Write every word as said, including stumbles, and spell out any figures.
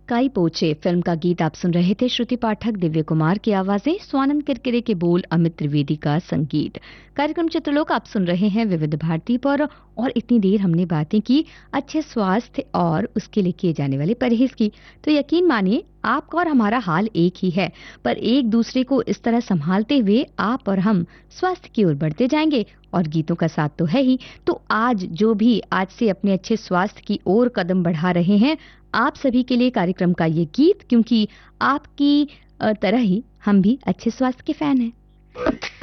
काई पोचे फिल्म का गीत आप सुन रहे थे। श्रुति पाठक, दिव्य कुमार की आवाजें, स्वानंद किरकिरे के बोल, अमित त्रिवेदी का संगीत। कार्यक्रम चित्रलोक आप सुन रहे हैं विविध भारती पर। और इतनी देर हमने बातें की अच्छे स्वास्थ्य और उसके लिए किए जाने वाले परहेज की। तो यकीन मानिए आपका और हमारा हाल एक ही है, पर एक दूसरे को इस तरह संभालते हुए आप और हम स्वास्थ्य की ओर बढ़ते जाएंगे। और गीतों का साथ तो है ही। तो आज जो भी आज से अपने अच्छे स्वास्थ्य की ओर कदम बढ़ा रहे हैं, आप सभी के लिए कार्यक्रम का ये गीत, क्योंकि आपकी अ, तरह ही हम भी अच्छे स्वास्थ्य के फैन हैं।